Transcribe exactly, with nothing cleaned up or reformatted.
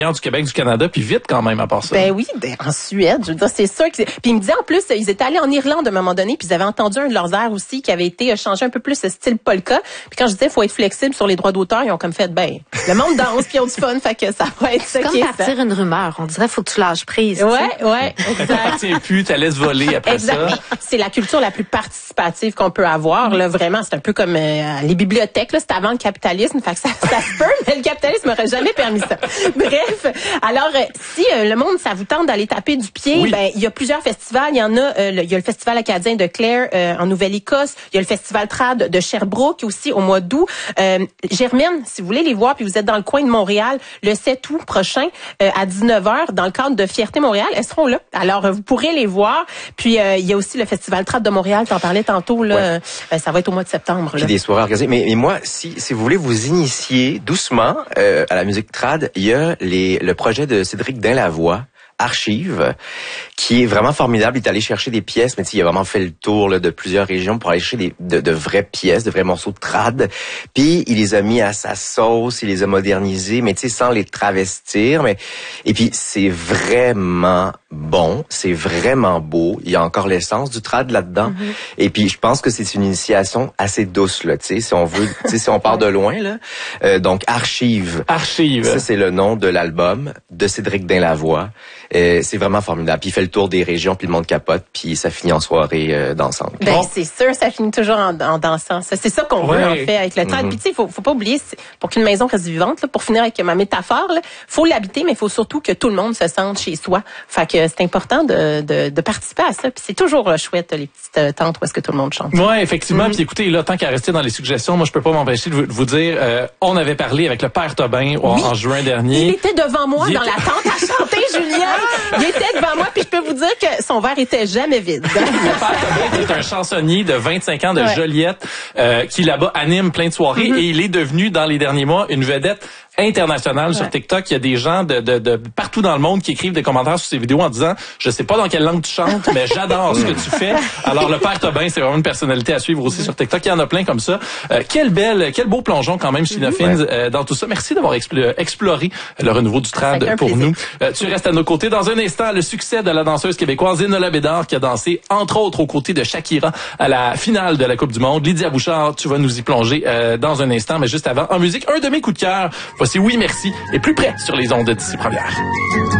du Québec, du Canada, puis vite quand même à part ça. Ben oui, ben en Suède, je veux dire, c'est sûr que c'est... Puis il me disait en plus, ils étaient allés en Irlande à un moment donné, puis ils avaient entendu un de leurs airs aussi qui avait été changé un peu plus style polka. Puis quand je disais faut être flexible sur les droits d'auteur, ils ont comme fait ben le monde danse puis ils ont du fun, fait que ça va être ça qui est. C'est comme partir une rumeur, on dirait faut que tu lâches prise. Ouais, tu sais. ouais, exact. Tiens plus, tu laisses voler après exact. ça. C'est la culture la plus participative qu'on peut avoir là, vraiment, c'est un peu comme euh, les bibliothèques là, c'était avant le capitalisme, fait que ça ça se peut, mais le capitalisme n'aurait jamais permis ça. Bref, alors euh, si euh, le monde ça vous tente d'aller taper du pied, oui. ben il y a plusieurs festivals, il y en a euh, le, il y a le festival acadien de Clare euh, en Nouvelle-Écosse, il y a le festival trad de Sherbrooke aussi au mois d'août. Euh, Germaine, si vous voulez les voir puis vous êtes dans le coin de Montréal le sept août prochain euh, à dix-neuf heures dans le cadre de Fierté Montréal, elles seront là. Alors euh, vous pourrez les voir. Puis euh, il y a aussi le festival trad de Montréal, t'en parlais tantôt là, ouais. euh, ça va être au mois de septembre. Puis là. des soirées organisées. Mais, mais moi, si si vous voulez vous initier doucement euh, à la musique trad, il y a les le projet de Cédric Dainlavoie, Archive, qui est vraiment formidable. Il est allé chercher des pièces, mais il a vraiment fait le tour là, de plusieurs régions pour aller chercher des, de, de vraies pièces, de vrais morceaux de trad. Puis il les a mis à sa sauce, il les a modernisés, mais tu sais sans les travestir. Mais et puis c'est vraiment bon, c'est vraiment beau. Il y a encore l'essence du trad là-dedans. Mm-hmm. Et puis je pense que c'est une initiation assez douce là, tu sais, si on veut, tu sais, si on part de loin là. Euh, donc Archive. Archive. Ça c'est le nom de l'album de Cédric Dainlavoie. Euh, c'est vraiment formidable. Puis il fait le tour des régions, puis le monde capote, puis ça finit en soirée euh, dansante. Ben bon. C'est sûr, ça finit toujours en, en dansant. Ça, c'est ça qu'on ouais. veut en fait avec le trad. Mm-hmm. Puis tu sais, faut, faut pas oublier, pour qu'une maison reste vivante, là, pour finir avec ma métaphore, là, faut l'habiter, mais il faut surtout que tout le monde se sente chez soi. Fait que c'est important de, de, de participer à ça. Puis c'est toujours euh, chouette les petites euh, tentes où est-ce que tout le monde chante. Ouais, effectivement. Mm-hmm. Puis écoutez, là, tant qu'à rester dans les suggestions, moi je peux pas m'empêcher de vous, de vous dire, euh, on avait parlé avec le père Tobin oui. en juin dernier. Il était devant moi il dans était... la tente à chanter, Julien. Il était devant moi, puis je peux vous dire que son verre était jamais vide. Le père Tobin est un chansonnier de vingt-cinq ans de ouais. Joliette euh, qui là-bas anime plein de soirées mm-hmm. et il est devenu dans les derniers mois une vedette international ouais. sur TikTok. Il y a des gens de, de, de partout dans le monde qui écrivent des commentaires sur ces vidéos en disant « Je sais pas dans quelle langue tu chantes, mais j'adore ce que tu fais. » Alors, le père Tobin, c'est vraiment une personnalité à suivre aussi sur TikTok. Il y en a plein comme ça. Euh, quel belle, quel beau plongeon quand même, Sheena Fins, ouais. euh, dans tout ça. Merci d'avoir expl- exploré le renouveau du trad pour plaisir. Nous. Euh, tu restes à nos côtés. Dans un instant, le succès de la danseuse québécoise Enola Bédard qui a dansé, entre autres, aux côtés de Shakira à la finale de la Coupe du Monde. Lydia Bouchard, tu vas nous y plonger euh, dans un instant, mais juste avant, en musique, un de mes coups de cœur. Voici Oui Merci et plus près sur les ondes d'ici première.